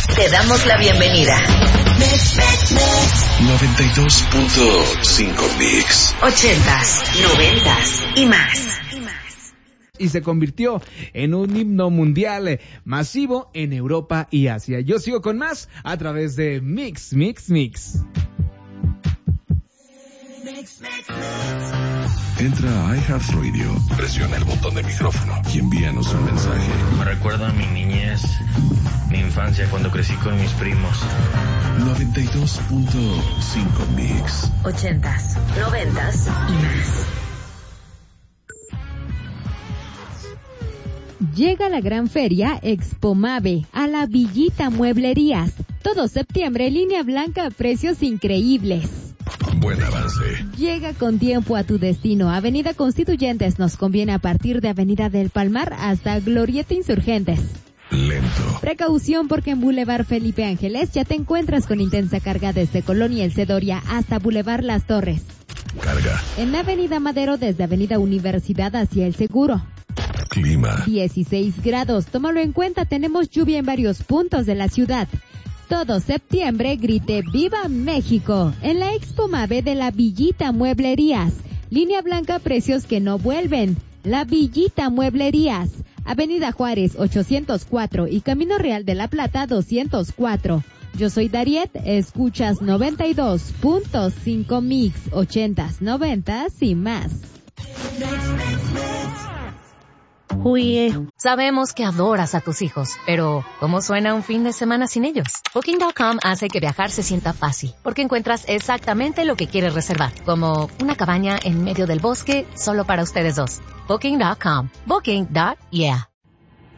Te damos la bienvenida. 92.5 Mix. 80s, 90s y más. Y se convirtió en un himno mundial masivo en Europa y Asia. Yo sigo con más a través de Mix. Entra a iHeartRadio, presiona el botón de micrófono y envíanos un mensaje. Me recuerda a mi niñez, mi infancia cuando crecí con mis primos. 92.5 Mix. 80s, 90s y más. Llega la gran feria Expomave a la Villita Mueblerías. Todo septiembre, línea blanca a precios increíbles. Buen avance. Llega con tiempo a tu destino. Avenida Constituyentes nos conviene a partir de Avenida del Palmar hasta Glorieta Insurgentes. Lento. Precaución porque en Boulevard Felipe Ángeles ya te encuentras con intensa carga desde Colonia El Cedoria hasta Boulevard Las Torres. Carga. En Avenida Madero desde Avenida Universidad hacia El Seguro. Clima. 16 grados. Tómalo en cuenta, tenemos lluvia en varios puntos de la ciudad. Todo septiembre grite ¡Viva México! En la Expomave de la Villita Mueblerías. Línea blanca, precios que no vuelven. La Villita Mueblerías. Avenida Juárez 804 y Camino Real de la Plata 204. Yo soy Dariet, escuchas 92.5 Mix, 80s, 90s y más. Oye, sabemos que adoras a tus hijos, pero ¿cómo suena un fin de semana sin ellos? Booking.com hace que viajar se sienta fácil, porque encuentras exactamente lo que quieres reservar, como una cabaña en medio del bosque solo para ustedes dos. Booking.com. Booking.yeah.